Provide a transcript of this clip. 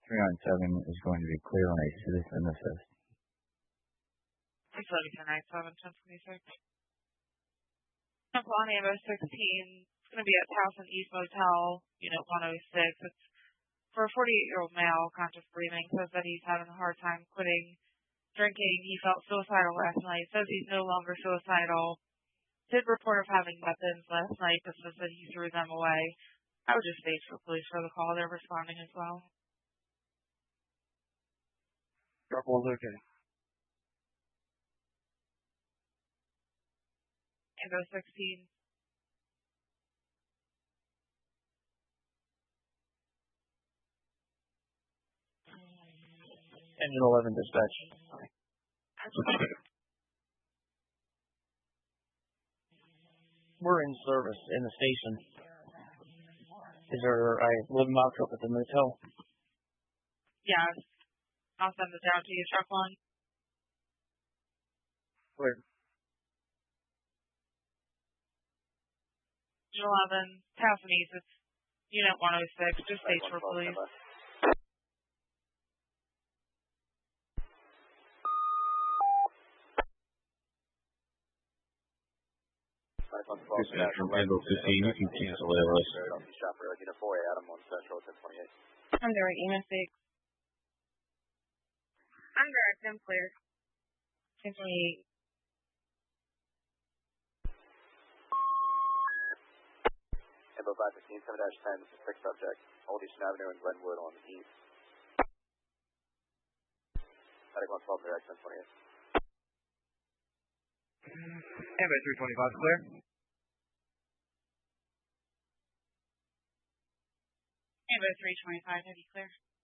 3 on 7 is going to be clear on a citizen assist. Facility 1097, 1026. Temple on Ambo 16. It's going to be at Towson East Motel, Unit 106. It's for a 48-year-old male, conscious breathing, says that he's having a hard time quitting drinking. He felt suicidal last night. Says he's no longer suicidal. Did report of having weapons last night, but says that he threw them away. I would just stage for police for the call. They're responding as well. Drop one's okay. Ambo 16. Engine 11 dispatch. We're in service in the station. Is there a living mock up at the motel? Yeah, I'll send it down to you, truck one. Clear. 11, Towson East, it's Unit 106, just stage for police. Dispatch from Ambo 15, you can cancel ALS. Unit 4A, Adam 1 Central, 1028. Under EMS 6. Under, I'm clear. 1028. Ambo 515, 7-10, this is 6 subject. Old Eastern Avenue and Glenwood on the east. Medic 112, direct 1028. Ambo 325, clear. Ambo 325, heavy clear.